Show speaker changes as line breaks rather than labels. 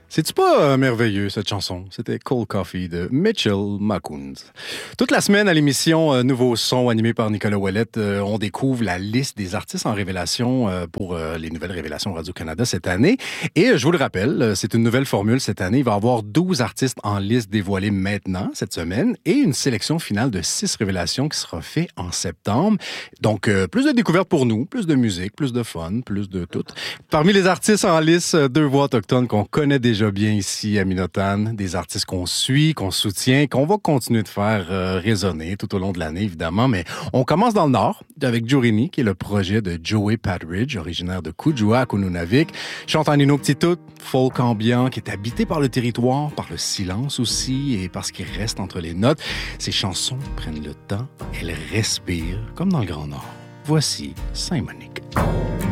C'est-tu pas merveilleux, cette chanson? C'était Cold Coffee de Mitchell McCoons. Toute la semaine à l'émission Nouveau Son, animée par Nicolas Ouellette, on découvre la liste des artistes en révélation pour les nouvelles révélations Radio-Canada cette année. Et je vous le rappelle, c'est une nouvelle formule cette année. Il va y avoir 12 artistes en liste dévoilés maintenant, cette semaine, et une sélection finale de 6 révélations qui sera faite en septembre. Donc, plus de découvertes pour nous, plus de musique, plus de fun, plus de tout. Parmi les artistes en liste, 2 voix autochtones qu'on connaît déjà bien ici à Minotane, des artistes qu'on suit, qu'on soutient, qu'on va continuer de faire résonner tout au long de l'année, évidemment. Mais on commence dans le Nord avec Jurini, qui est le projet de Joey Patridge, originaire de Kujua, à Nunavik. Chante en inuktitut, folk ambiant, qui est habité par le territoire, par le silence aussi, et parce qu'il reste entre les notes. Ses chansons prennent le temps, elles respirent, comme dans le Grand Nord. Voici Saint-Monique.